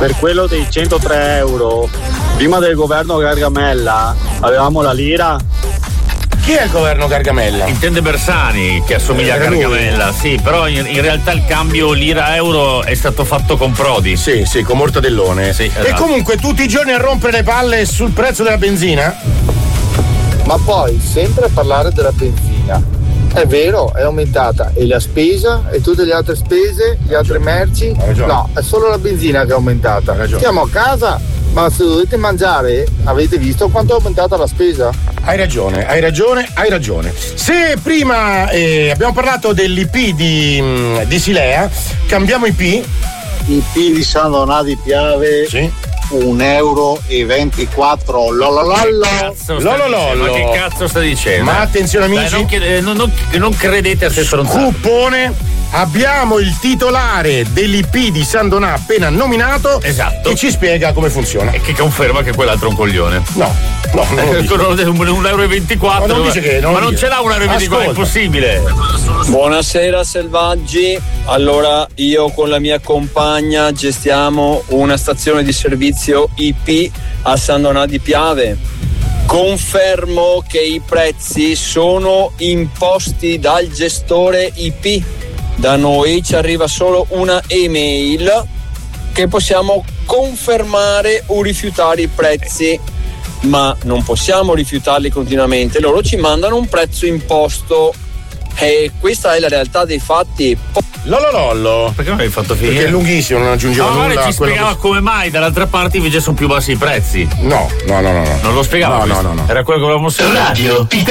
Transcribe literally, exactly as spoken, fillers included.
per quello dei centotré euro, prima del governo Gargamella avevamo la lira. Chi è il governo Gargamella? Intende Bersani, che assomiglia Eh, a lui. Gargamella, sì, però in, in realtà il cambio lira-euro è stato fatto con Prodi. Sì, sì, con Mortadellone. Sì, E esatto. comunque tutti i giorni a rompere le palle sul prezzo della benzina? Ma poi sempre a parlare della benzina. È vero, è aumentata. E la spesa e tutte le altre spese, le altre merci? No, è solo la benzina che è aumentata. Siamo a casa, ma se dovete mangiare, avete visto quanto è aumentata la spesa? Hai ragione, hai ragione, hai ragione. Se prima eh, abbiamo parlato dell'I P di, mh, di Silea, cambiamo I P. I P di San Donà di Piave. Sì. Un euro e ventiquattro lololollo. Cazzo sta dicendo? Ma che cazzo sta dicendo? Ma attenzione amici, Dai, non, chiede- non, non, non credete a ste stronzate. Cuppone, abbiamo il titolare dell'I P di San Donà appena nominato, esatto, che ci spiega come funziona. E che conferma che quell'altro è un coglione. No, no, non lo dice. un euro e ventiquattro. Ma non dice che- non ma lo non dice. ce l'ha un euro e ventiquattro, è Ascolta. impossibile. Buonasera selvaggi, allora io con la mia compagna gestiamo una stazione di servizio I P a San Donà di Piave. Confermo che i prezzi sono imposti dal gestore I P. Da noi ci arriva solo una email che possiamo confermare o rifiutare i prezzi, ma non possiamo rifiutarli continuamente, loro ci mandano un prezzo imposto. E questa è la realtà dei fatti. Lololollo. Perché non l'hai fatto finire? Perché è lunghissimo, non aggiungeva No, magari nulla. ci a quello spiegava che- come mai dall'altra parte invece sono più bassi i prezzi. No, no, no, no. no. Non lo spiegava No, no, questo. no, no. Era quello che volevamo sapere. Radio Ticino.